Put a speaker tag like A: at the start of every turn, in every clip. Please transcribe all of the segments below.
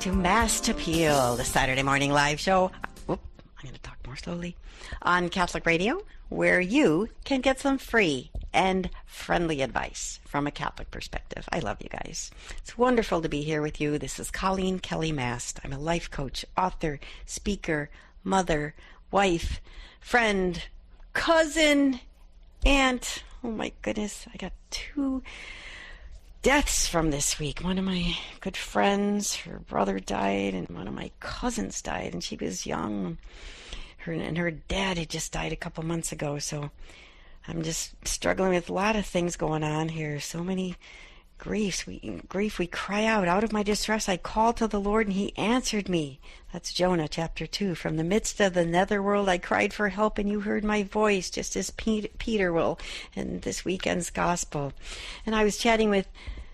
A: to Mass to Peel, the Saturday morning live show. I'm going to talk more slowly. On Catholic Radio, where you can get some free and friendly advice from a Catholic perspective. I love you guys. It's wonderful to be here with you. This is Colleen Kelly Mast. I'm a life coach, author, speaker, mother, wife, friend, cousin, aunt. Oh my goodness, I got 2 deaths from this week. One of my good friends, her brother died, and one of my cousins died, and she was young. Her dad had just died a couple months ago, so I'm just struggling with a lot of things going on here. So many griefs. We cry out of my distress, I called to the Lord, and he answered me. That's Jonah chapter 2. From the midst of the netherworld, I cried for help, and you heard my voice, just as Peter will in this weekend's gospel. And I was chatting with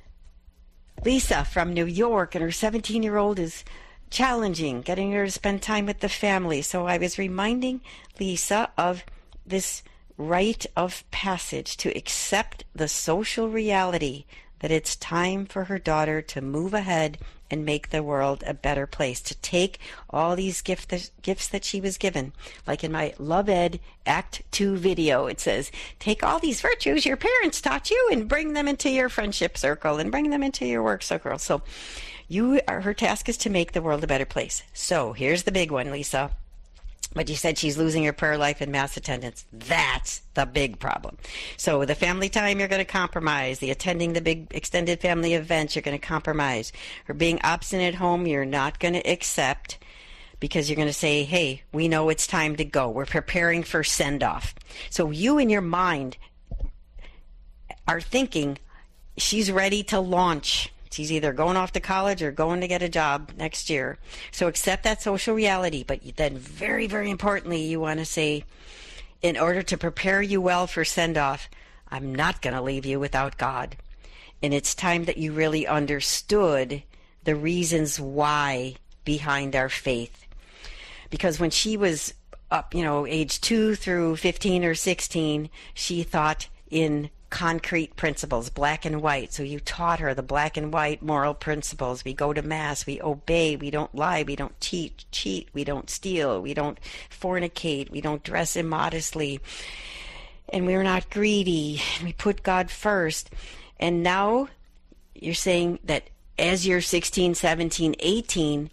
A: Lisa from New York, and her 17-year-old is challenging, getting her to spend time with the family. So I was reminding Lisa of this rite of passage to accept the social reality that it's time for her daughter to move ahead and make the world a better place, to take all these gifts that she was given. Like in my Love Ed Act 2 video, it says, take all these virtues your parents taught you and bring them into your friendship circle and bring them into your work circle. So her task is to make the world a better place. So here's the big one, Lisa. But you said she's losing her prayer life and Mass attendance. That's the big problem. So the family time, you're going to compromise. The attending the big extended family events, you're going to compromise. Her being obstinate at home, you're not going to accept, because you're going to say, hey, we know it's time to go. We're preparing for send-off. So you in your mind are thinking she's ready to launch. She's either going off to college or going to get a job next year. So accept that social reality. But then very, very importantly, you want to say, in order to prepare you well for send-off, I'm not going to leave you without God. And it's time that you really understood the reasons why behind our faith. Because when she was up, age 2 through 15 or 16, she thought in concrete principles, black and white. So you taught her the black and white moral principles. We go to Mass, we obey, we don't lie, we don't cheat, we don't steal, we don't fornicate, we don't dress immodestly, and we're not greedy. We put God first. And now you're saying that as you're 16, 17, 18,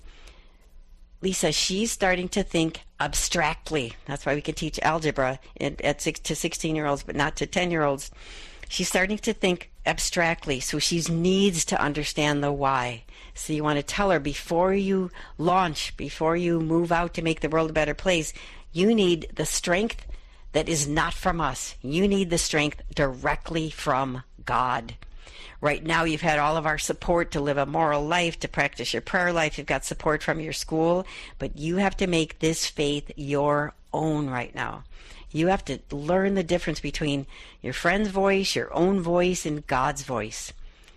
A: Lisa, she's starting to think abstractly. That's why we can teach algebra to 16-year-olds, but not to 10-year-olds. She's starting to think abstractly, so she needs to understand the why. So you want to tell her, before you launch, before you move out to make the world a better place, you need the strength that is not from us. You need the strength directly from God. Right now, you've had all of our support to live a moral life, to practice your prayer life. You've got support from your school, but you have to make this faith your own right now. You have to learn the difference between your friend's voice, your own voice, and God's voice.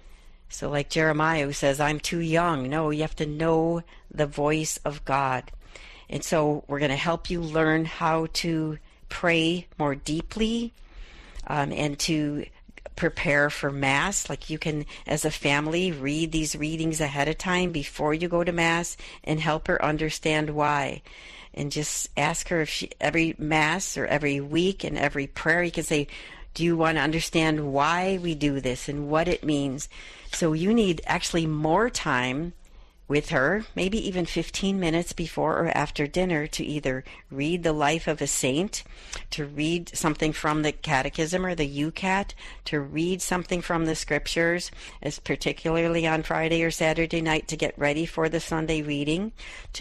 A: So like Jeremiah, who says, I'm too young. No, you have to know the voice of God. And so we're going to help you learn how to pray more deeply and to prepare for Mass. Like you can, as a family, read these readings ahead of time before you go to Mass and help her understand why. And just ask her if she, every Mass or every week and every prayer, you can say, do you want to understand why we do this and what it means? So you need actually more time with her, maybe even 15 minutes before or after dinner, to either read the life of a saint, to read something from the Catechism or the UCAT, to read something from the Scriptures, as particularly on Friday or Saturday night to get ready for the Sunday readings,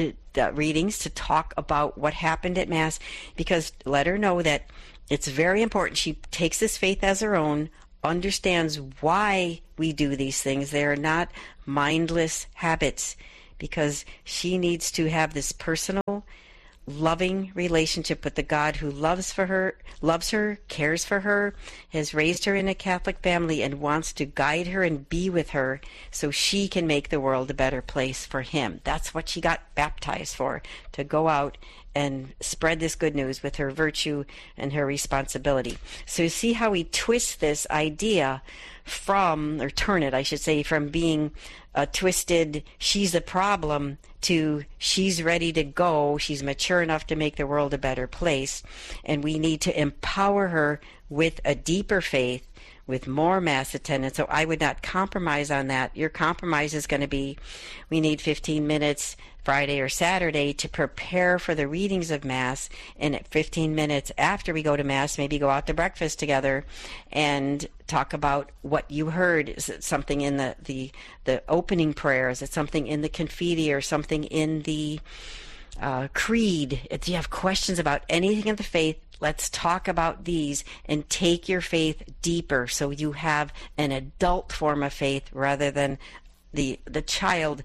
A: to talk about what happened at Mass, because let her know that it's very important. She takes this faith as her own, understands why we do these things. They are not mindless habits, because she needs to have this personal, loving relationship with the God who loves her, cares for her, has raised her in a Catholic family, and wants to guide her and be with her so she can make the world a better place for him. That's what she got baptized for, to go out and spread this good news with her virtue and her responsibility. So you see how we twist this idea from, or turn it, I should say, from being a twisted, she's a problem, to she's ready to go, she's mature enough to make the world a better place, and we need to empower her with a deeper faith, with more Mass attendance. So I would not compromise on that. Your compromise is going to be, we need 15 minutes Friday or Saturday to prepare for the readings of Mass, and at 15 minutes after we go to Mass, maybe go out to breakfast together and talk about what you heard. Is it something in the opening prayer? Is it something in the Confiteor, or something in the creed? If you have questions about anything of the faith, let's talk about these and take your faith deeper, so you have an adult form of faith rather than the child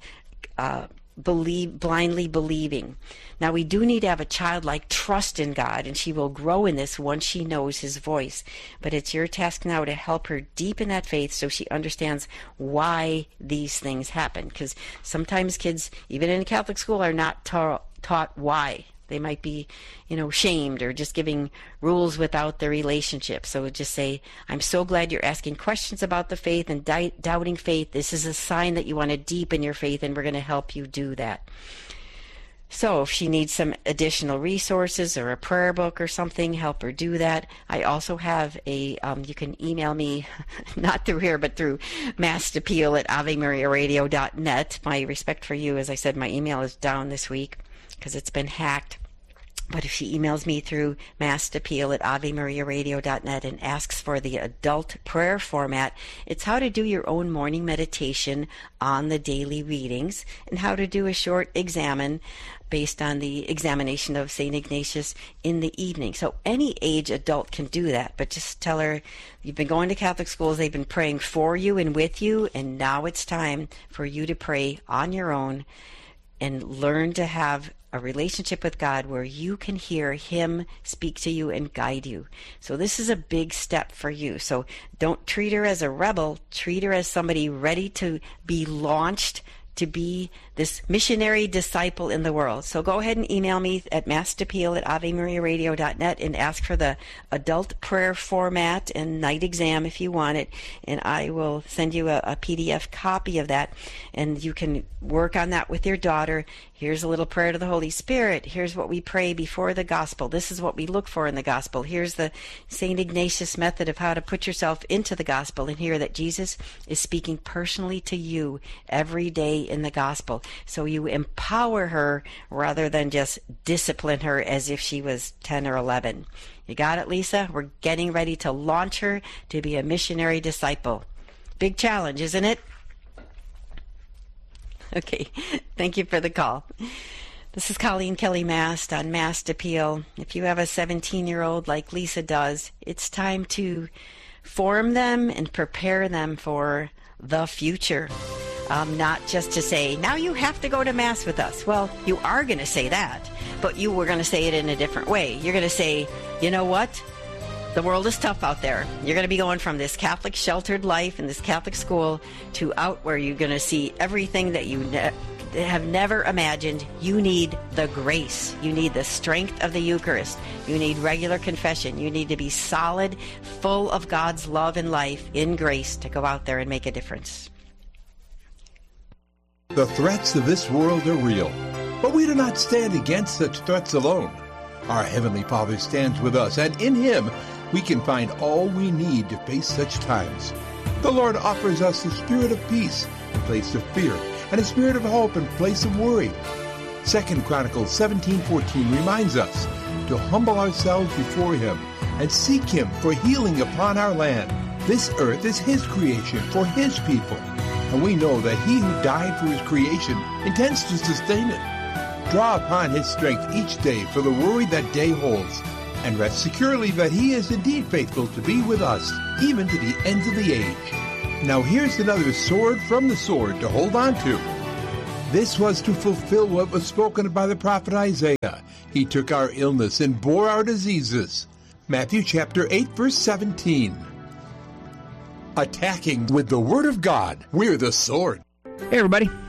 A: blindly believing. Now, we do need to have a childlike trust in God, and she will grow in this once she knows His voice. But it's your task now to help her deepen that faith so she understands why these things happen. Because sometimes kids, even in a Catholic school, are not taught why. They might be, shamed or just giving rules without the relationship. So just say, I'm so glad you're asking questions about the faith and doubting faith. This is a sign that you want to deepen your faith, and we're going to help you do that. So if she needs some additional resources or a prayer book or something, help her do that. I also have you can email me, not through here, but through massappeal@avemariaradio.net. My respect for you, as I said, my email is down this week because it's been hacked. But if she emails me through massappeal@avemariaradio.net and asks for the adult prayer format, it's how to do your own morning meditation on the daily readings and how to do a short examen based on the examination of St. Ignatius in the evening. So any age adult can do that, but just tell her you've been going to Catholic schools, they've been praying for you and with you, and now it's time for you to pray on your own and learn to have a relationship with God where you can hear Him speak to you and guide you. So this is a big step for you. So don't treat her as a rebel. Treat her as somebody ready to be launched to be this missionary disciple in the world. So go ahead and email me at massappeal@avemariaradio.net and ask for the adult prayer format and night exam if you want it, and I will send you a PDF copy of that, and you can work on that with your daughter. Here's a little prayer to the Holy Spirit. Here's what we pray before the gospel. This is what we look for in the gospel. Here's the St. Ignatius method of how to put yourself into the gospel and hear that Jesus is speaking personally to you every day in the gospel. So you empower her rather than just discipline her as if she was 10 or 11. You got it, Lisa? We're getting ready to launch her to be a missionary disciple. Big challenge, isn't it? Okay, thank you for the call. This is Colleen Kelly Mast on Mast Appeal. If you have a 17-year-old like Lisa does, it's time to form them and prepare them for the future. Not just to say, now you have to go to Mass with us. Well, you are going to say that, but you were going to say it in a different way. You're going to say, you know what? The world is tough out there. You're going to be going from this Catholic sheltered life in this Catholic school to out where you're going to see everything that you have never imagined. You need the grace. You need the strength of the Eucharist. You need regular confession. You need to be solid, full of God's love and life in grace to go out there and make a difference.
B: The threats of this world are real, but we do not stand against such threats alone. Our Heavenly Father stands with us, and in Him we can find all we need to face such times. The Lord offers us the spirit of peace in place of fear, and a spirit of hope in place of worry. 2 Chronicles 17:14 reminds us to humble ourselves before Him and seek Him for healing upon our land. This earth is His creation for His people, and we know that He who died for His creation intends to sustain it. Draw upon His strength each day for the worry that day holds, and rest securely that He is indeed faithful to be with us, even to the ends of the age. Now here's another sword from the sword to hold on to. This was to fulfill what was spoken by the prophet Isaiah. He took our illness and bore our diseases. Matthew chapter 8, verse 17. Attacking with the Word of God, we're the sword.
C: Hey everybody,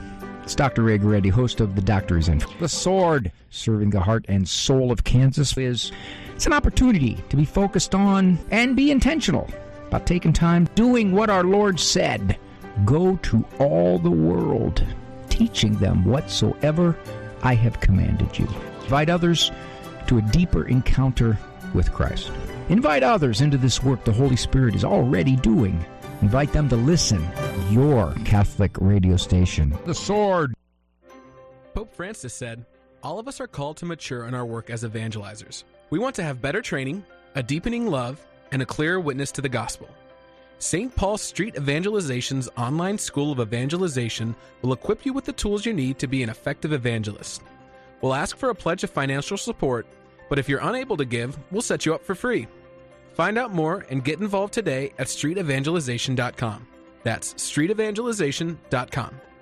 C: It's Dr. Ray Goretti, host of The Doctor Is In. The Sword, serving the heart and soul of Kansas, it's an opportunity to be focused on and be intentional about taking time doing what our Lord said. Go to all the world, teaching them whatsoever I have commanded you. Invite others to a deeper encounter with Christ. Invite others into this work the Holy Spirit is already doing. Invite them to listen. Your Catholic radio station. The Sword.
D: Pope Francis said, "All of us are called to mature in our work as evangelizers. We want to have better training, a deepening love, and a clearer witness to the gospel. St. Paul Street Evangelization's online school of evangelization will equip you with the tools you need to be an effective evangelist. We'll ask for a pledge of financial support, but if you're unable to give, we'll set you up for free. Find out more and get involved today at streetevangelization.com. That's streetevangelization.com.